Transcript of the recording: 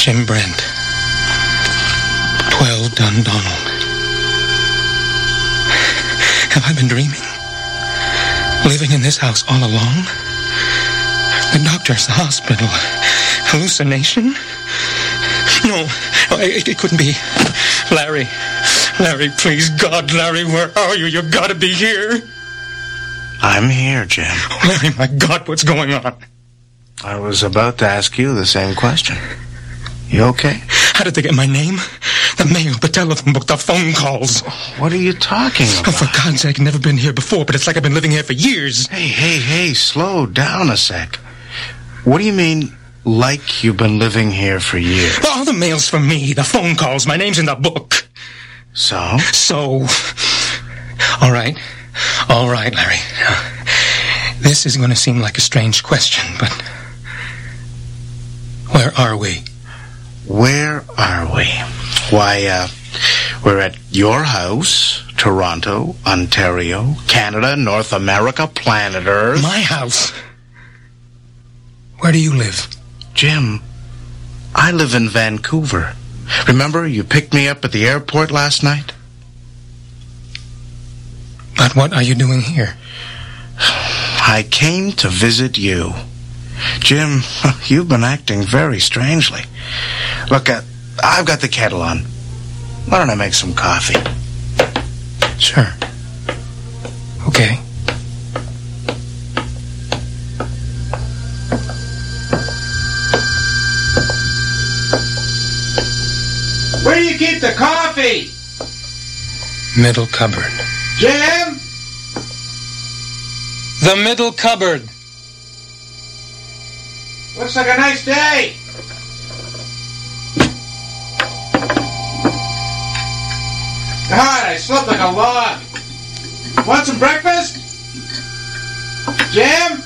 Jim Brent. 12 Dundonald. Have I been dreaming? Living in this house all along? The doctor's, the hospital. Hallucination? No, it couldn't be. Larry, please, God, Larry, where are you? You gotta be here. I'm here, Jim. Larry, my God, what's going on? I was about to ask you the same question. You okay? How did they get my name? The mail, the telephone book, the phone calls. What are you talking about? Oh, for God's sake, I've never been here before, but it's like I've been living here for years. Hey, slow down a sec. What do you mean, like you've been living here for years? All the mail's from me, the phone calls, my name's in the book. So? All right, Larry. This is going to seem like a strange question, but where are we? Where are we? Why, we're at your house, Toronto, Ontario, Canada, North America, planet Earth. My house? Where do you live? Jim, I live in Vancouver. Remember, you picked me up at the airport last night? But what are you doing here? I came to visit you. Jim, you've been acting very strangely. Look, I've got the kettle on. Why don't I make some coffee? Sure. Okay. Where do you keep the coffee? Middle cupboard. Jim? The middle cupboard. Looks like a nice day. God, I slept like a log. Want some breakfast? Jim?